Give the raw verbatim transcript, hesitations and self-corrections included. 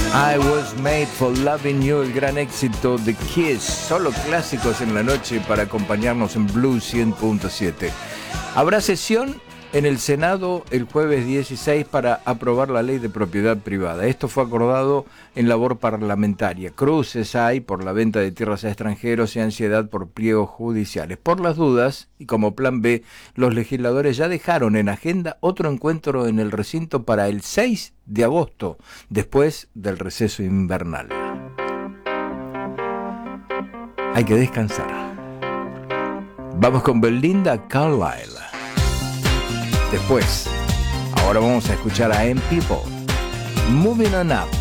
I Was Made for Loving You, el gran éxito de Kiss. Solo clásicos en la noche para acompañarnos en Blues cien punto siete. Habrá sesión en el Senado el jueves dieciséis para aprobar la ley de propiedad privada. Esto fue acordado en labor parlamentaria. Cruces hay por la venta de tierras a extranjeros y ansiedad por pliegos judiciales. Por las dudas, y como plan B, los legisladores ya dejaron en agenda otro encuentro en el recinto para el seis de agosto, después del receso invernal. Hay que descansar. Vamos con Belinda Carlisle. Después, ahora vamos a escuchar a M People, Moving On Up.